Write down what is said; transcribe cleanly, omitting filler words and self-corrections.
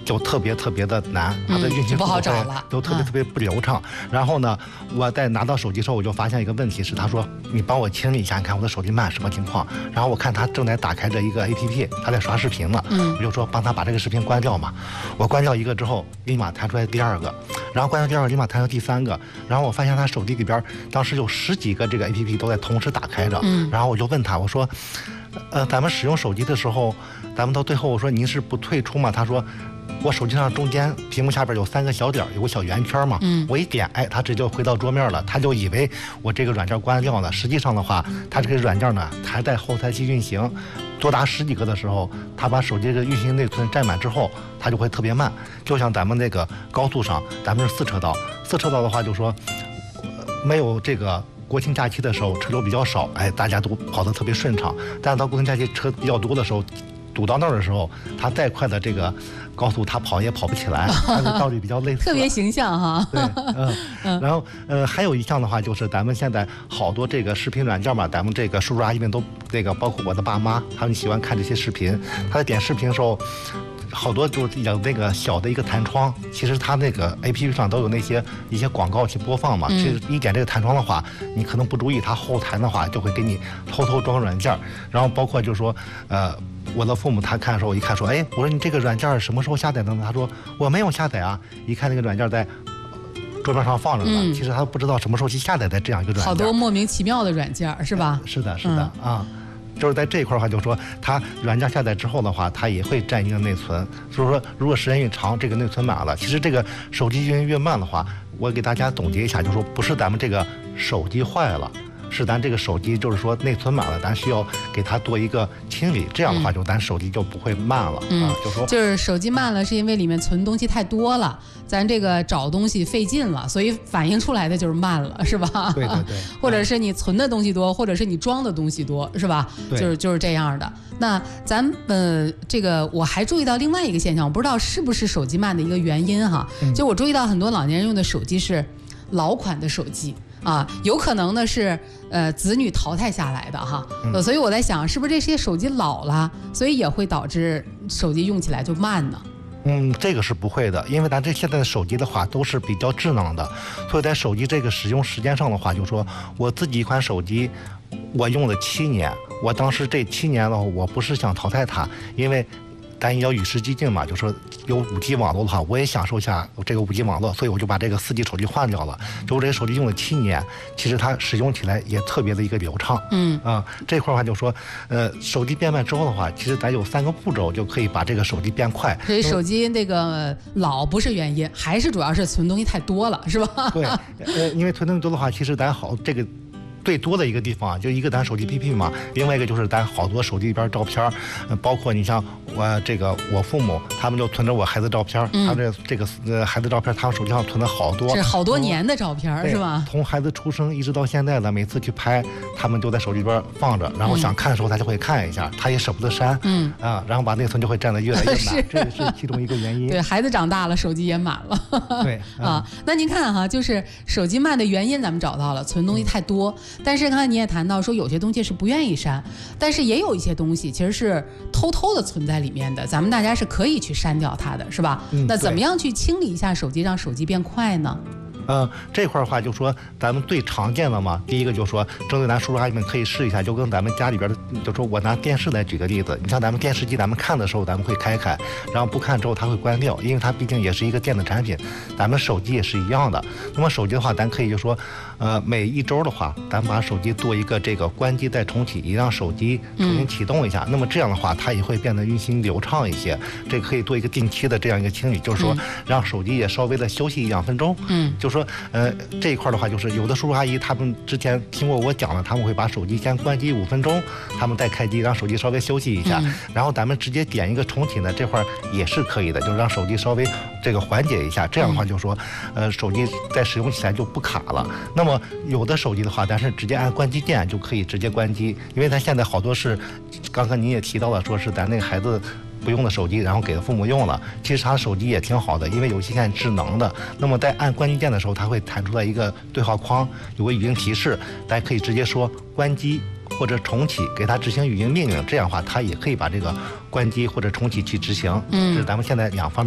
就特别的难，它的运行不好找了， 都特别不流畅。然后呢，我在拿到手机之后，我就发现一个问题是，他说你帮我清理一下，你看我的手机慢什么情况？然后我看他正在打开着一个 APP， 他在刷视频呢，我就说帮他把这个视频关掉嘛。我关掉一个之后，立马弹出来第二个，然后关掉第二个，立马弹出第三个，然后我发现他手机里边当时有10几个这个 APP 都在同时打开着，然后我就问他，我说，咱们使用手机的时候，咱们到最后我说您是不退出吗？他说。我手机上中间屏幕下边有3个小点，有个小圆圈嘛，我一点，它直接就回到桌面了，他就以为我这个软件关掉了。实际上的话，它这个软件呢还在后台去运行，多达10几个的时候，它把手机的运行内存占满之后，它就会特别慢。就像咱们那个高速上，咱们是4车道，4车道的话就说，没有这个。国庆假期的时候车流比较少，大家都跑得特别顺畅。但是到国庆假期车比较多的时候，堵到那儿的时候，它再快的这个高速它跑也跑不起来，它的道理比较类似。 特别形象哈。 对，然后还有一项的话就是咱们现在好多这个视频软件嘛，咱们这个叔叔阿姨们都这个，包括我的爸妈，他们喜欢看这些视频。他在点视频的时候。好多就是有那个小的一个弹窗，其实它那个 APP 上都有一些广告去播放嘛。其实一点这个弹窗的话，你可能不注意，它后台的话就会给你偷装软件。然后包括就是说，我的父母他看的时候，我一看说，我说你这个软件什么时候下载的呢？他说我没有下载啊。一看那个软件在桌面上放着呢，其实他不知道什么时候去下载的这样一个软件。 好多莫名其妙的软件是吧？ 是的啊。就是在这一块的话，就是说它软件下载之后的话，它也会占一定的内存。所以说，如果时间越长，这个内存满了，其实这个手机运行越慢的话，我给大家总结一下，就是说不是咱们这个手机坏了，是咱这个手机就是说内存满了，咱需要给它做一个清理，这样的话就咱手机就不会慢了啊。 就是手机慢了，是因为里面存东西太多了，咱这个找东西费劲了，所以反映出来的就是慢了，是吧？ 对。 或者是你存的东西多，或者是你装的东西多，是吧？就是这样的。那咱这个我还注意到另外一个现象，我不知道是不是手机慢的一个原因哈。就我注意到很多老年人用的手机是老款的手机。有可能呢是子女淘汰下来的哈，所以我在想，是不是这些手机老了，所以也会导致手机用起来就慢呢？ 这个是不会的，因为咱现在的手机的话都是比较智能的，所以在手机这个使用时间上的话，就是说我自己一款手机，我用了7年，我当时这7年的话，我不是想淘汰它，因为。咱也要与时俱进嘛，就说有5G 网络的话，我也享受一下这个5G 网络，所以我就把这个4G 手机换掉了。就我这个手机用了7年，其实它使用起来也特别的一个流畅。这块的话就说，手机变慢之后的话，其实咱有3个步骤就可以把这个手机变快。 所以手机那个老不是原因，还是主要是存东西太多了，是吧？ 对，因为存东西多的话，其实咱好这个。最多的一个地方就一个咱手机 APP 嘛，另外一个就是咱好多手机里边照片，包括你像我父母他们就存着我孩子照片，他这个孩子照片，他们手机上存了好多， 是好多年的照片是吧？ 从孩子出生一直到现在的，每次去拍，他们就在手机里边放着，然后想看的时候他就会看一下，他也舍不得删，然后把内存就会占得越来越满，这也是其中一个原因。 对，孩子长大了，手机也满了。 对那您看哈，就是手机慢的原因咱们找到了，存东西太多。但是刚才你也谈到说，有些东西是不愿意删，但是也有一些东西其实是偷偷的存在里面的，咱们大家是可以去删掉它的，是吧？那怎么样去清理一下手机，让手机变快呢？ 这块的话就说咱们最常见的嘛，第一个就说针对咱叔叔阿姨们可以试一下，就跟咱们家里边的，就说我拿电视来举个例子，你像咱们电视机，咱们看的时候咱们会开，然后不看之后它会关掉，因为它毕竟也是一个电子产品，咱们手机也是一样的。那么手机的话，咱可以就说，每1周的话，咱把手机做一个这个关机再重启，也让手机重新启动一下。那么这样的话，它也会变得运行流畅一些。这可以做一个定期的这样一个清理，就是说让手机也稍微的休息1-2分钟。就是说这一块的话，就是有的叔叔阿姨他们之前听过我讲的，他们会把手机先关机5分钟，他们再开机，让手机稍微休息一下，然后咱们直接点一个重启呢，这块也是可以的，就是让手机稍微这个缓解一下，这样的话就是说，手机在使用起来就不卡了。那么有的手机的话，咱是直接按关机键就可以直接关机，因为咱现在好多是，刚刚您也提到了，说是咱那个孩子不用的手机，然后给了父母用了。其实他的手机也挺好的，因为有些现在智能的。那么在按关机键的时候，它会弹出来一个对话框，有个语音提示，大家可以直接说关机或者重启，给它执行语音命令。这样的话，它也可以把这个关机或者重启去执行。这是咱们现在2方面。